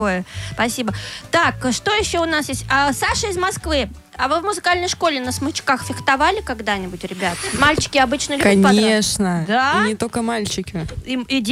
Спасибо. Так, что еще у нас есть? Саша из Москвы. А вы в музыкальной школе на смычках фехтовали когда-нибудь, ребят? Мальчики обычно любят подраться. Конечно. Да? И не только мальчики. И